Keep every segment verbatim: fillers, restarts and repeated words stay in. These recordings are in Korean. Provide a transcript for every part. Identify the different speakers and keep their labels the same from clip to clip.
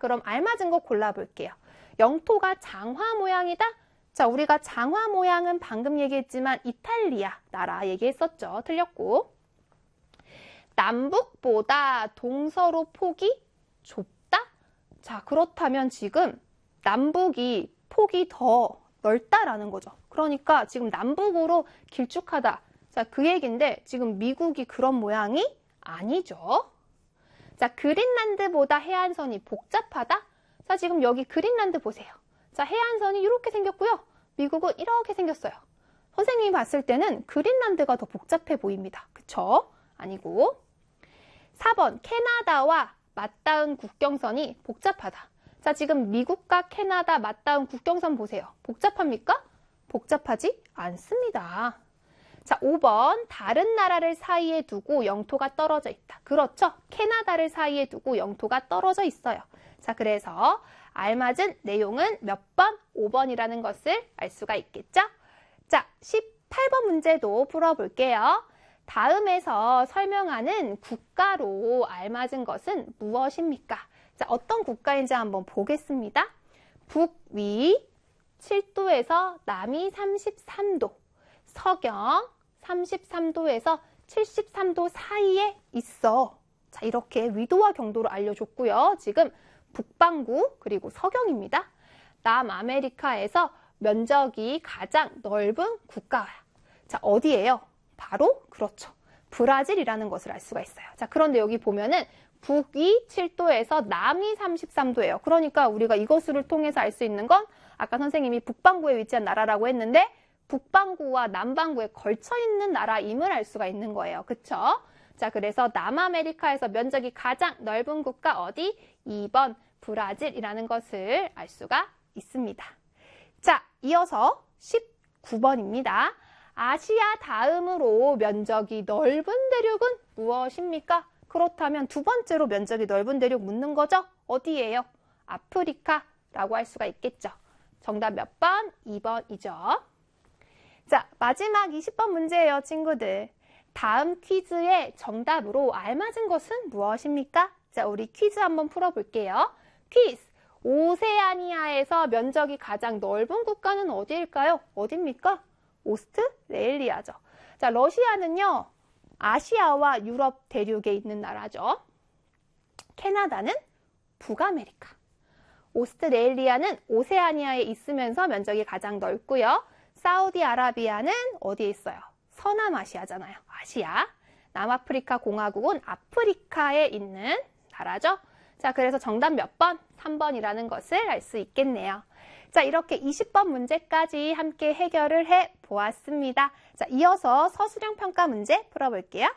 Speaker 1: 그럼 알맞은 거 골라볼게요. 영토가 장화 모양이다? 자, 우리가 장화 모양은 방금 얘기했지만 이탈리아 나라 얘기했었죠. 틀렸고. 남북보다 동서로 폭이 좁다? 자, 그렇다면 지금 남북이 폭이 더 넓다라는 거죠. 그러니까 지금 남북으로 길쭉하다. 자, 그 얘기인데 지금 미국이 그런 모양이 아니죠. 자, 그린란드보다 해안선이 복잡하다? 자, 지금 여기 그린란드 보세요. 자, 해안선이 이렇게 생겼고요. 미국은 이렇게 생겼어요. 선생님이 봤을 때는 그린란드가 더 복잡해 보입니다. 그쵸? 아니고. 사 번, 캐나다와 맞닿은 국경선이 복잡하다. 자, 지금 미국과 캐나다 맞닿은 국경선 보세요. 복잡합니까? 복잡하지 않습니다. 자, 오 번, 다른 나라를 사이에 두고 영토가 떨어져 있다. 그렇죠? 캐나다를 사이에 두고 영토가 떨어져 있어요. 자, 그래서 알맞은 내용은 몇 번? 오 번이라는 것을 알 수가 있겠죠? 자, 십팔 번 문제도 풀어볼게요. 다음에서 설명하는 국가로 알맞은 것은 무엇입니까? 자, 어떤 국가인지 한번 보겠습니다. 북위 칠 도에서 남이 삼십삼 도, 서경 삼십삼 도에서 칠십삼 도 사이에 있어. 자, 이렇게 위도와 경도를 알려줬고요. 지금 북반구 그리고 서경입니다. 남아메리카에서 면적이 가장 넓은 국가야. 자, 어디예요? 바로 그렇죠. 브라질이라는 것을 알 수가 있어요. 자, 그런데 여기 보면은 북위 칠 도에서 남이 삼십삼 도예요. 그러니까 우리가 이것을 통해서 알 수 있는 건 아까 선생님이 북반구에 위치한 나라라고 했는데 북반구와 남반구에 걸쳐 있는 나라임을 알 수가 있는 거예요. 그쵸? 자, 그래서 남아메리카에서 면적이 가장 넓은 국가 어디? 이 번 브라질이라는 것을 알 수가 있습니다. 자, 이어서 십구 번입니다. 아시아 다음으로 면적이 넓은 대륙은 무엇입니까? 그렇다면 두 번째로 면적이 넓은 대륙 묻는 거죠? 어디예요? 아프리카라고 할 수가 있겠죠. 정답 몇 번? 이 번이죠. 자, 마지막 이십 번 문제예요, 친구들. 다음 퀴즈의 정답으로 알맞은 것은 무엇입니까? 자, 우리 퀴즈 한번 풀어볼게요. 퀴즈! 오세아니아에서 면적이 가장 넓은 국가는 어디일까요? 어디입니까? 오스트레일리아죠. 자, 러시아는요, 아시아와 유럽 대륙에 있는 나라죠. 캐나다는 북아메리카. 오스트레일리아는 오세아니아에 있으면서 면적이 가장 넓고요. 사우디아라비아는 어디에 있어요? 서남아시아잖아요. 아시아. 남아프리카 공화국은 아프리카에 있는 나라죠. 자, 그래서 정답 몇 번? 삼 번이라는 것을 알 수 있겠네요. 자, 이렇게 이십 번 문제까지 함께 해결을 해 보았습니다. 자, 이어서 서술형 평가 문제 풀어볼게요.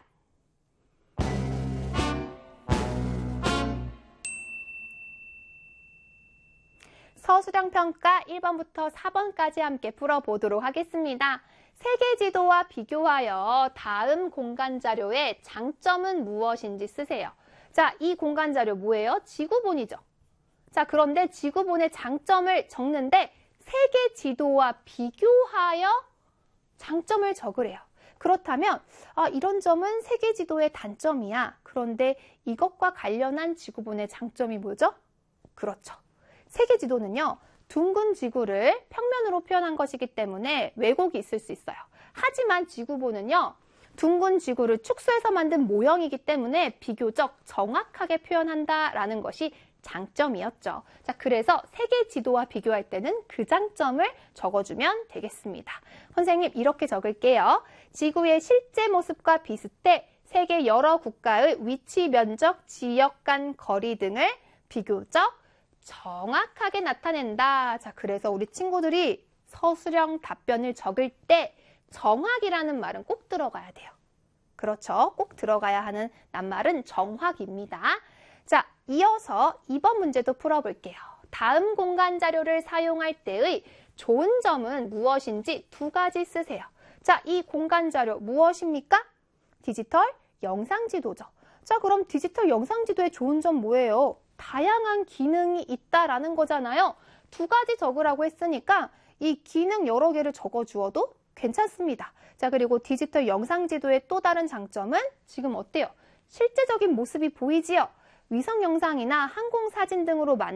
Speaker 1: 서술형 평가 일 번부터 사 번까지 함께 풀어보도록 하겠습니다. 세계 지도와 비교하여 다음 공간 자료의 장점은 무엇인지 쓰세요. 자, 이 공간 자료 뭐예요? 지구본이죠. 자, 그런데 지구본의 장점을 적는데 세계 지도와 비교하여 장점을 적으래요. 그렇다면 아, 이런 점은 세계 지도의 단점이야. 그런데 이것과 관련한 지구본의 장점이 뭐죠? 그렇죠. 세계 지도는요, 둥근 지구를 평면으로 표현한 것이기 때문에 왜곡이 있을 수 있어요. 하지만 지구본은요, 둥근 지구를 축소해서 만든 모형이기 때문에 비교적 정확하게 표현한다라는 것이 장점이었죠. 자, 그래서 세계 지도와 비교할 때는 그 장점을 적어주면 되겠습니다. 선생님, 이렇게 적을게요. 지구의 실제 모습과 비슷해 세계 여러 국가의 위치, 면적, 지역 간 거리 등을 비교적 정확하게 나타낸다. 자, 그래서 우리 친구들이 서술형 답변을 적을 때 정확이라는 말은 꼭 들어가야 돼요. 그렇죠. 꼭 들어가야 하는 낱말은 정확입니다. 자, 이어서 이 번 문제도 풀어볼게요. 다음 공간 자료를 사용할 때의 좋은 점은 무엇인지 두 가지 쓰세요. 자, 이 공간 자료 무엇입니까? 디지털 영상 지도죠. 자, 그럼 디지털 영상 지도의 좋은 점 뭐예요? 다양한 기능이 있다라는 거잖아요. 두 가지 적으라고 했으니까 이 기능 여러 개를 적어주어도 괜찮습니다. 자, 그리고 디지털 영상 지도의 또 다른 장점은 지금 어때요? 실제적인 모습이 보이지요? 위성 영상이나 항공 사진 등으로 만